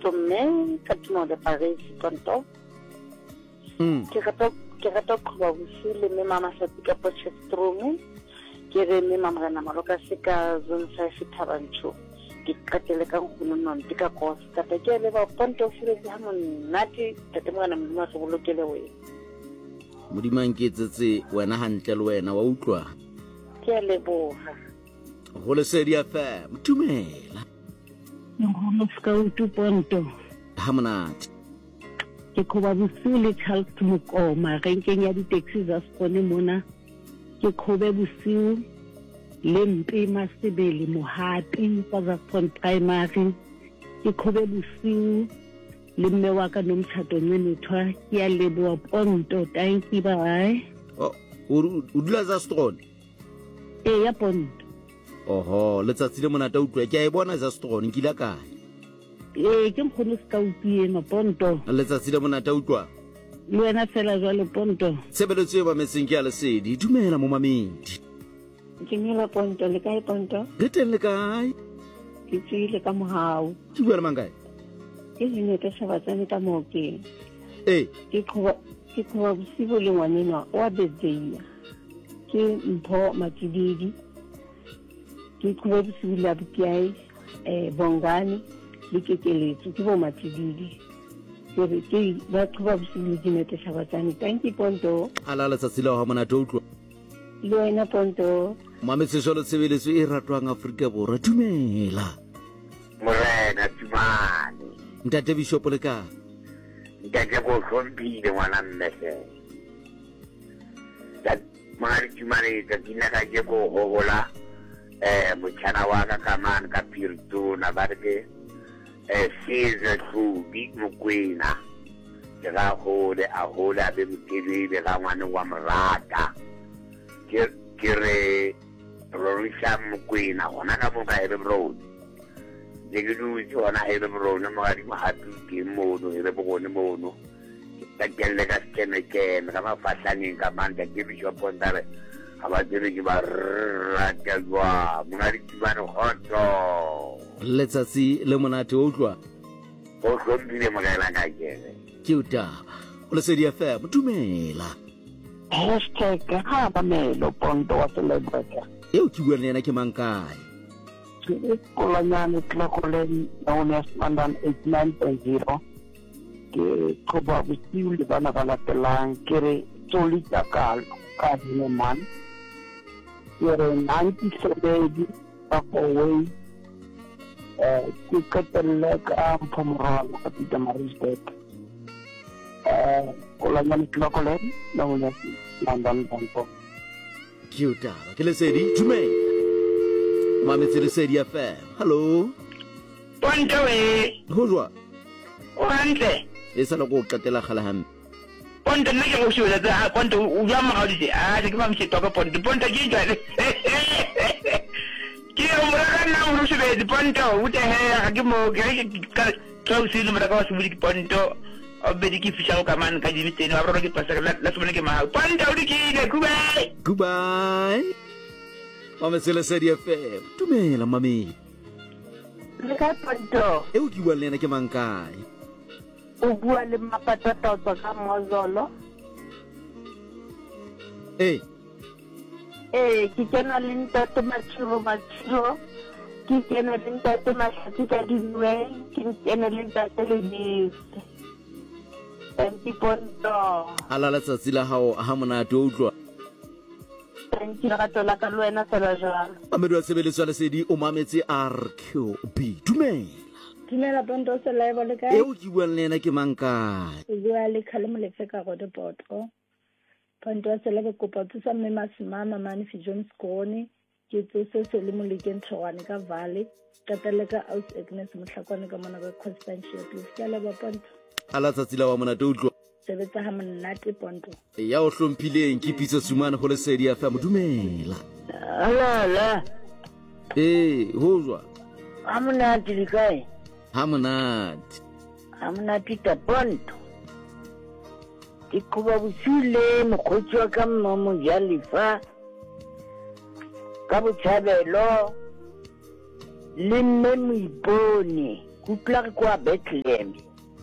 Ponto mme ka timo le Paris Ponto. Ke rata go bosiu le mme mama sa ka Potchefstroom. Ke re mme mama rena maloka se ka zone 5 Thabanchu. Ke qatele ka nkgono nonte ka Costa ke le ba Ponto file ha monate tate mwana mmino se bolokele we. Modimang ke tsetse wena hantle le wena wa utlwa. Ke le boha. Go le Lesedi FM tumela. Ngolo Scout Ponto. Ha monate. Ke khoba bosiu le Charles Mokoma renkeng ya di-taxi za Sekgone mona. Ke khobe bosiu le Mpima Sebele Mohapi kwa Zaspon Primary. Ke khobe bosiu le mme wa ka Nomtshato Nyenethwa ke ya Leboa Ponto. Thank you, bye. O dula za Sekgone? Ya Ponto. Oho, letsatsi le monate utlwa ke a e bona za Sekgone nkile kae? Ke mkhono Scout eno Ponto. Letsatsi le monate utlwa. Le wena fela jwale Ponto. Tshebeletso e ba metseng ke ya Lesedi dumela mo mamedi. Ke nyela Ponto le kae Ponto? Re teng le kae? Ke tsile ka mohau. Ke bua le mang kae? Ke Zinete Shabatsane ka Mokeng. Ke khoba bosiu le ngwanenwa wa birthday. Ke Mpho Matsididi. Ke khoba bosiu le abukiai Bongani le Kekeletso ke bo Matsididi. Ke ba khoba bosiu le Zinete Shabatsane. Thank you Ponto. Ala letsatsi le ha monate utlwa. Le wena Ponto. Mametse jalo tshebeletso e ratwang Afrika Borwa dumela. Morena Tumane. Ntate Bishop le ka? Ntate go hlompile ngwana mmese. Mari Tumane ka dina ka je go hola motjhana wa ka Kamane ka Pirtona ba re Caesar Thubi Mokwena. Ga hole a hola be motebile ga ngwana wa Morata. Ke re Rorisha Mokwena gona ka mo ka ebe road. Ke dutse ona ebe rona magadi mahapi ke mono ebe bogone mono ka kelle ka skene ka mafahlangeng ka manda ke Bishop Pontare ga ba dire ke ba rata jwa monadi tibane hotso letsatsi le monate o utlwa o hlompile magaela ka kene ke utaba o Lesedi FM dumela #ha ba melo Ponto wa celebrate eo ke bua le yena ke mang kae Kolanyane Tlakoleng known as Mandan 89.0 ke khoba bosiu le bana ba latelang ke re Tsoli Takalo ka Dineman ke re 97 ka Fourway ke katelle ka Mpomoralo ka Pietermaritzburg Kolanyane Tlakoleng known as Mandan Ponto ke utaba ke Lesedi dumela Mametse Lesedi FM. Hello. Ponto we. Ho jwa? O hantle. E sa le go qetela gala hampe. Ponto nne ke go shula tsa Ponto o jwa ma gaudi ke ba mse toka Ponto ke jwa. Ke o mo ra na o shube di Ponto o te he ke mo ka tsosi le mo ka se budi Ponto o be di ki fisha ka man ka di tene wa ro ke pasa la se ke ma Ponto o di ki goodbye. Mametse Lesedi FM dumela mami le ka Ponto e o ke bua le yena ke mang kae o bua le Mapatata tswa ka Mozolo ke kena le Ntate Matshiro ke kena le Ntate Mahlatsi ka Dinwe ke kena le Ntate Lenise thank you Ponto ala letsatsi la hao ha monate o utlwa thank you ratola ka lwena fela jalo Amedu a tshebeletso ya Lesedi o mametse RQB dumela Ponto se live le kae eo ke bua le yena ke mang kae o bua le Khalemo Lefeka go de Poto Ponto se le kopa tsa mme Masimama mane John Skone ke se le molekeng Tshwane ka Valley tatele ka Aus Agnes Mohlakwane ka mona ka Constantia please ke le ba Ponto ala tsatsi la wa monate utlwa sebetsa ha monate Ponto ya o hlomphileng ke pitso sumane go Lesedi FM dumela ala ho jwa ha monate le kae ha monate ta Ponto ke khoba bosile mokgotsi wa ka mmo Jalifa ka Botshabelo le mme Moipone kutla kwa Bethlehem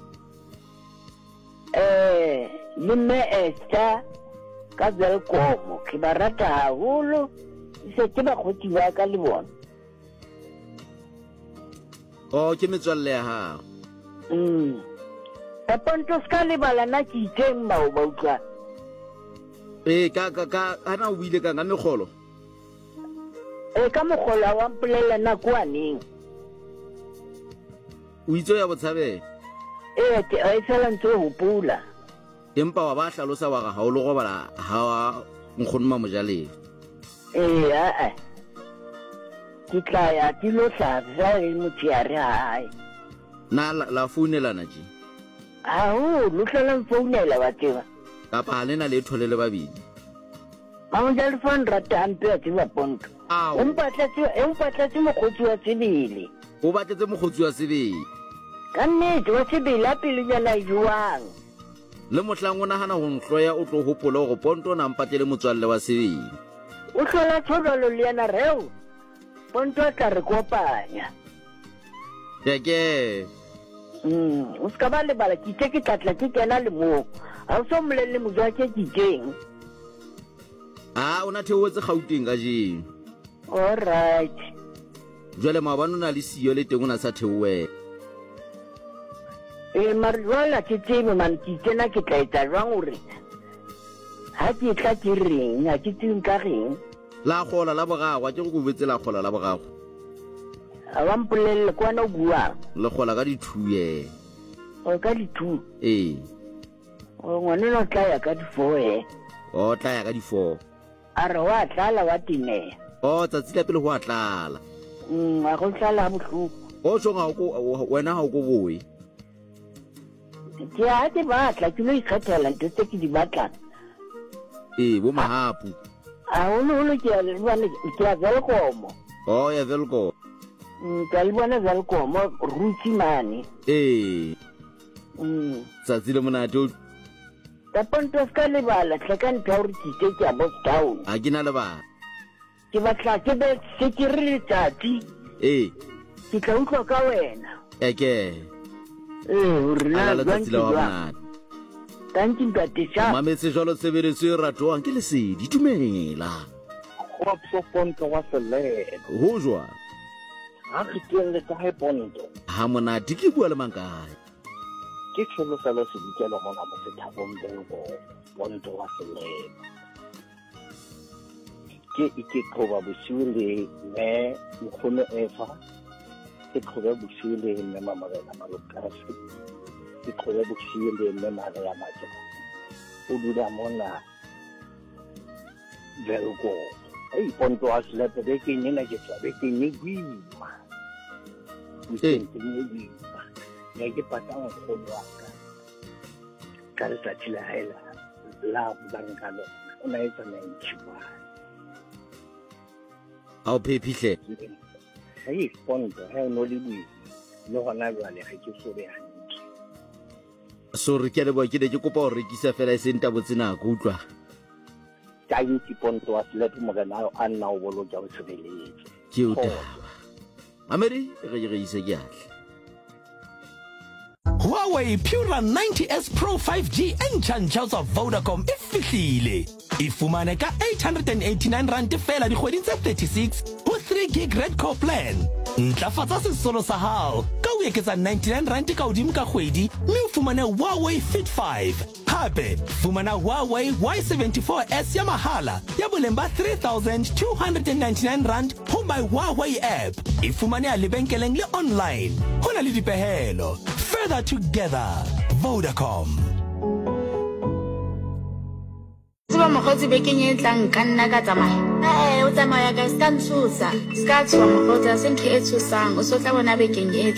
le me Esther ka Welkom ke ba rata haholo se ke ba khoti ba ka le bona ke metswalle ya hao Ponto ska le bala na ke iteng ba o ba utlwa ka ana o ile ka megolo ka mogolo wa mpolela na kwa neng o itse ya botshabela ke a isala ntse ho pula empa wa ba hlalosa wa ga ha o le go bala ha nkgonma mojaleng ke tla ya ke lo hlaza le motsiare hae na la founelana je lo hlela founela ba tseba kapa le na le tholele babedi mama phone rata ampe a tseba Ponto empa tlatse mokgotsi wa sebele o batletse mokgotsi wa sebele ka nnete wa sebele a pele jana jwang le mohlang o nagana go nhloya o tlo gopola go Ponto na mpatele motswalle wa sebele o hlola thodolo le yana reo Ponto a tla re kopanya ke o ska ba le bala ke tlatla ke kena le mo a o so molelle mojwa ke diteng o na theowetse Gauteng ka jeng all right jwale maabane o na le siyo le teng o na sa theowe marjwala ke tsebe man ke tsena ke tla etsa jwang gore ha ke tla ke reng ha ke tseng ka reng la gola la bogagwa ke go bobetse la gola la bogagwa a wa mpolelle kwana o buang le gola ka dithuye o ka dithu ngwane no tla ya ka di4 o tla ya ka di4 a re wa tlala wa tinea tsatsi la pele go a tlala a go tlala bohloko o songa wena ha o go boe ke a te batla ke lo ikhathela ntse ke di batla bo mahapu o no ke a le bana ke a Welkom ya Welkom ka le bona Welkom ruti mane tsatsi le monate ta Ponto ska le bala tlhakane ka hore ke a Box Town a ke na le ba ke batla ke be security tati ke tla utlwa ka wena rena la tsatsi la wa monate thank you Tatisha mametse jalo tsebeletso e ratwang ke lesedi dumela go Ponto wa selelo ho jwa ha ke tswelle ka hai Ponto ha monate ke bua le mankae ke tsholo fela se dikelo mona mo sethabong go Ponto wa selelo ke qoba bosiu le me mokgono efa ke qoba bosiu le me mama bana malokasi ke qoba bosiu le me mara ya matla o dula mona Welkom Ponto wa selelo be ke nna ke tsa be ke ni buima ne ke patang go lwa ka le tla tshila haela la bangalo ona etsa ntshiwa a o phephihle Ponto ha no le bui le gona jwale ga ke so be hantle so re ke le bo ke ne ke kopa go rekisa fela e senta botsena go utlwa ka itse Ponto wa selelo mo kana a nna o bolo ja o sebeletse ke o taba Ameri re ise ke atle Huawei Pura 90S Pro 5G entšhantšha tsa Vodacom e fihlile. E fumane ka 889 rand fela dikgweding tse 36 ho 3 gig red core plan. Ntlafatsa sesolo sa hao ka o eketsa 99 rand ka hodimo ka kgwedi mme o fumane Huawei Fit 5. Hape fumana Huawei Y74S ya mahala ya boleng ba 3,299 rand ho my Huawei app. E fumane a lebenkeleng le online. Ho na le dipehelo. Further together, Vodacom. Tseba mokgotsi bekeng e tlang ka nna ka tsamaya o tsamaya ka ska ntshosa ska tswa mokgotsi a se ntho e tshosang o so tla bona bekeng e tlang